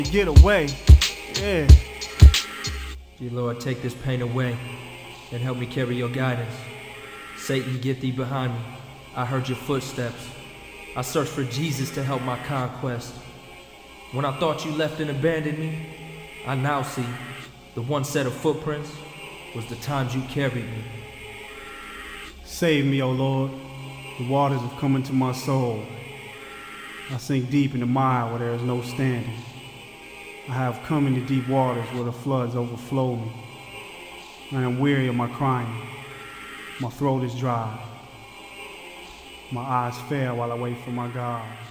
Get away, yeah. Dear Lord, take this pain away and help me carry your guidance. Satan, get thee behind me. I heard your footsteps. I searched for Jesus to help my conquest. When I thought you left and abandoned me, I now see the one set of footprints was the times you carried me. Save me, O Lord. The waters have come into my soul. I sink deep in the mire where there is no standing. I have come into deep waters where the floods overflow me. I am weary of my crying. My throat is dry. My eyes fail while I wait for my God.